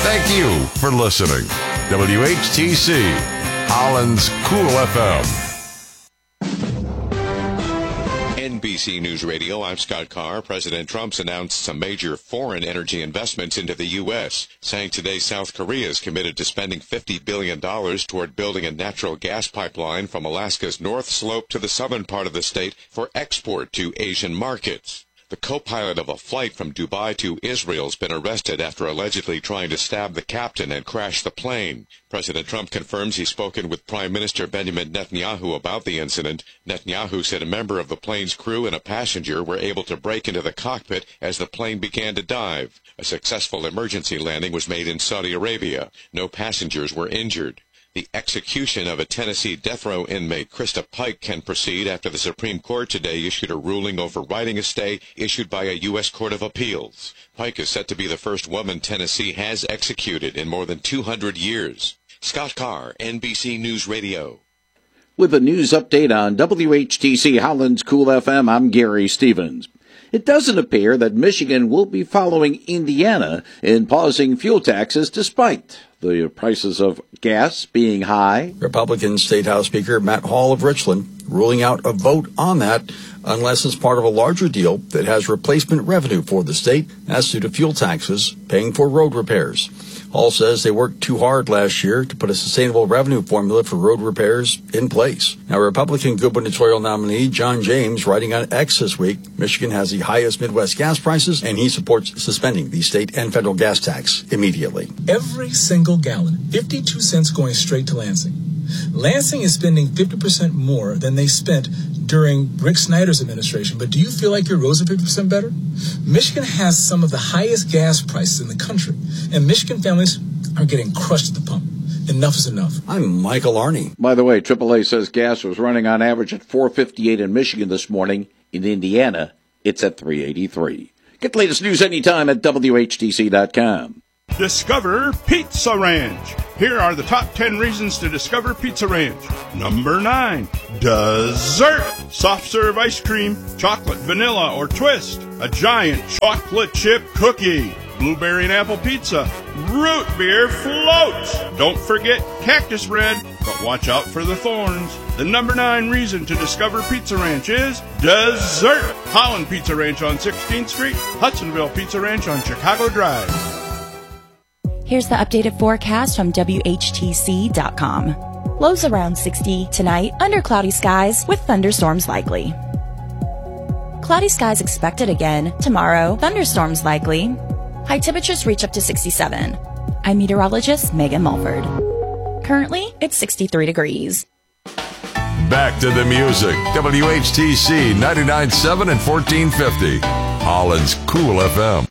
Thank you for listening. WHTC, Holland's Cool FM. NBC News Radio, I'm Scott Carr. President Trump's announced some major foreign energy investments into the U.S., saying today South Korea is committed to spending $50 billion toward building a natural gas pipeline from Alaska's North Slope to the southern part of the state for export to Asian markets. The co-pilot of a flight from Dubai to Israel has been arrested after allegedly trying to stab the captain and crash the plane. President Trump confirms he's spoken with Prime Minister Benjamin Netanyahu about the incident. Netanyahu said a member of the plane's crew and a passenger were able to break into the cockpit as the plane began to dive. A successful emergency landing was made in Saudi Arabia. No passengers were injured. The execution of a Tennessee death row inmate, Krista Pike, can proceed after the Supreme Court today issued a ruling overriding a stay issued by a U.S. Court of Appeals. Pike is set to be the first woman Tennessee has executed in more than 200 years. Scott Carr, NBC News Radio. With a news update on WHTC Holland's Cool FM, I'm Gary Stevens. It doesn't appear that Michigan will be following Indiana in pausing fuel taxes despite the prices of gas being high. Republican State House Speaker Matt Hall of Richland ruling out a vote on that unless it's part of a larger deal that has replacement revenue for the state as due to fuel taxes paying for road repairs. Hall says they worked too hard last year to put a sustainable revenue formula for road repairs in place. Now, Republican gubernatorial nominee John James writing on X this week, Michigan has the highest Midwest gas prices, and he supports suspending the state and federal gas tax immediately. Every single gallon, 52 cents going straight to Lansing. Lansing is spending 50% more than they spent during Rick Snyder's administration, but do you feel like your roads are 50% better? Michigan has some of the highest gas prices in the country, and Michigan families are getting crushed at the pump. Enough is enough. I'm Michael Arney. By the way, AAA says gas was running on average at $4.58 in Michigan this morning. In Indiana, it's at $3.83. Get the latest news anytime at WHTC.com. Discover Pizza Ranch. Here are the top 10 reasons to discover Pizza Ranch. Number 9, dessert. Soft serve ice cream, chocolate, vanilla, or twist. A giant chocolate chip cookie. Blueberry and apple pizza. Root beer floats. Don't forget cactus bread, but watch out for the thorns. The number 9 reason to discover Pizza Ranch is dessert. Holland Pizza Ranch on 16th Street. Hudsonville Pizza Ranch on Chicago Drive. Here's the updated forecast from WHTC.com. Lows around 60 tonight, under cloudy skies with thunderstorms likely. Cloudy skies expected again tomorrow, thunderstorms likely. High temperatures reach up to 67. I'm meteorologist Megan Mulford. Currently, it's 63 degrees. Back to the music. WHTC 99.7 and 1450. Holland's Cool FM.